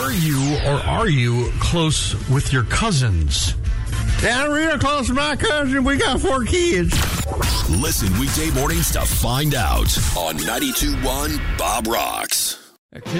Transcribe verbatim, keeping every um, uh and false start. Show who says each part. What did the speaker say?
Speaker 1: Were you or are you close with your cousins?
Speaker 2: Yeah, I'm real close to my cousin. We got four kids.
Speaker 3: Listen weekday mornings to find out on ninety-two point one Bob Rocks.